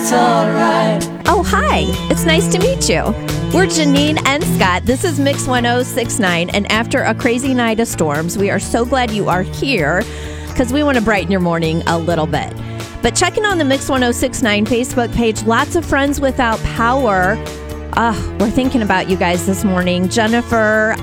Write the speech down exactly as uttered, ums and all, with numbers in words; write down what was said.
it's alright. Oh, hi. It's nice to meet you. We're Janine and Scott. This is Mix one oh six point nine, and after a crazy night of storms, we are so glad you are here because we want to brighten your morning a little bit. But checking on the Mix one oh six point nine Facebook page, lots of friends without power. Uh, we're thinking about you guys this morning. Jennifer